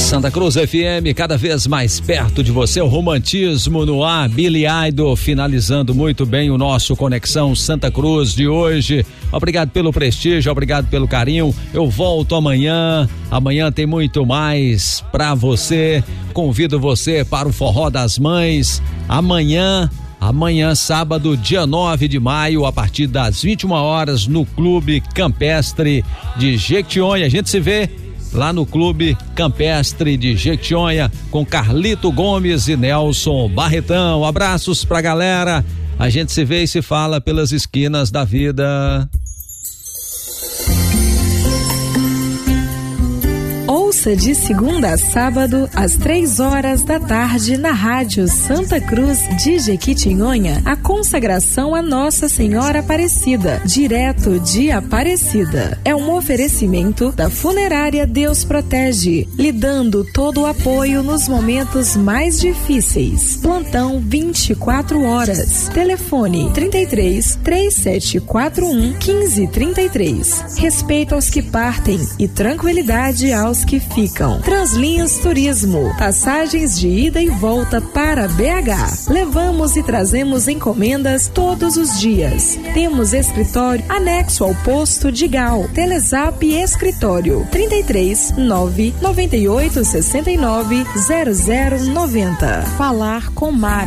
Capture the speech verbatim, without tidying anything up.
Santa Cruz F M, cada vez mais perto de você, o romantismo no ar. Billy Idol finalizando muito bem o nosso Conexão Santa Cruz de hoje. Obrigado pelo prestígio, obrigado pelo carinho. Eu volto amanhã. Amanhã tem muito mais pra você. Convido você para o Forró das Mães. Amanhã, amanhã, sábado, dia nove de maio, a partir das vinte e uma horas, no Clube Campestre de Jequitinhonha. A gente se vê lá no Clube Campestre de Jequitinhonha com Carlito Gomes e Nelson Barretão. Abraços pra galera. A gente se vê e se fala pelas esquinas da vida. Ouça de segunda a sábado, às três horas da tarde, na Rádio Santa Cruz de Jequitinhonha, a consagração a Nossa Senhora Aparecida, direto de Aparecida. É um oferecimento da Funerária Deus Protege, lhe dando todo o apoio nos momentos mais difíceis. Plantão vinte e quatro horas. Telefone trinta e três, três sete quatro um, quinze trinta e três. Respeito aos que partem e tranquilidade aos que ficam. Translinhas Turismo, passagens de ida e volta para B H. Levamos e trazemos encomendas todos os dias. Temos escritório anexo ao posto de Gal. Telezap Escritório trinta e três, nove, noventa e oito, sessenta e nove, zero zero noventa. Falar com Mara.